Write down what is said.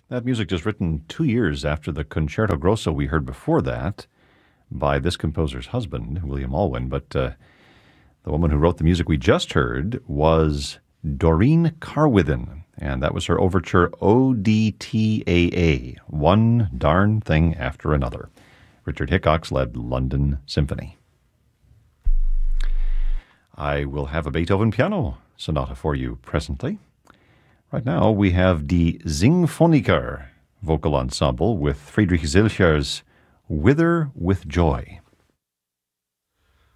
That music just written 2 years after the Concerto Grosso we heard before that by this composer's husband, William Alwyn. But the woman who wrote the music we just heard was Doreen Carwithen, and that was her overture ODTAA, One Darn Thing After Another. Richard Hickox led London Symphony. I will have a Beethoven piano sonata for you presently. Right now we have Die Singphoniker vocal ensemble with Friedrich Zilcher's Wither with Joy.